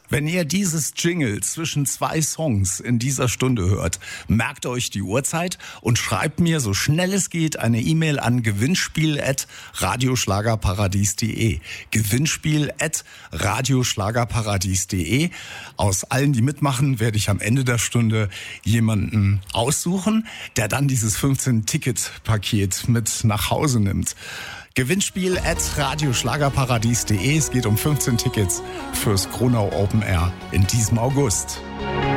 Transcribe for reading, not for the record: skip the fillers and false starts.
Wenn ihr dieses Jingle zwischen 2 Songs in dieser Stunde hört, merkt euch die Uhrzeit und schreibt mir so schnell es geht eine E-Mail an gewinnspiel@radioschlagerparadies.de. Gewinnspiel@radioschlagerparadies.de. Aus allen, die mitmachen, werde ich am Ende der Stunde jemanden aussuchen, der dann dieses 15-Ticket-Paket mit nach Hause nimmt. Gewinnspiel@radioschlagerparadies.de. Es geht um 15 Tickets fürs Kronau Open Air in diesem August.